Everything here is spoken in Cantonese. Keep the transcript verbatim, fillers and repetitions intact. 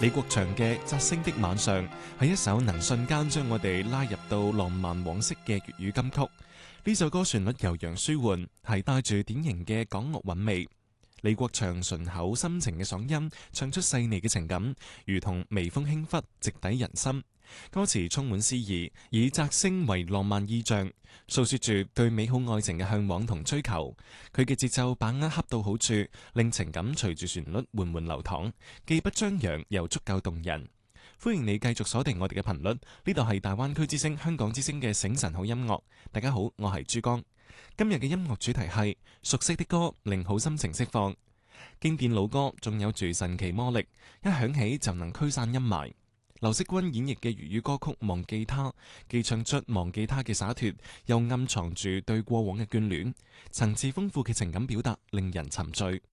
李國祥嘅《摘星的晚上》係一首能瞬間將我哋拉入到浪漫往昔嘅粵語金曲。呢首歌旋律悠揚舒緩，係帶住典型嘅港樂韻味。李國祥順口深情嘅嗓音，唱出細膩嘅情感，如同微風輕拂，直抵人心。歌詞充滿詩意，以摘星為浪漫意象，訴說住對美好愛情嘅向往同追求。佢嘅節奏把握恰到好處，令情感隨住旋律緩緩流淌，既不張揚又足夠動人。歡迎你繼續鎖定我哋嘅頻率，呢度係大灣區之聲、香港之聲嘅醒晨好音樂。大家好，我係珠江。今日嘅音樂主題係熟悉的歌，令好心情釋放。經典老歌仲有住神奇魔力，一響起就能驅散陰霾。劉惜君演繹嘅粵語歌曲《忘記他》，既唱出忘記他嘅灑脫，又暗藏住對過往嘅眷戀，層次豐富嘅情感表達令人沉醉。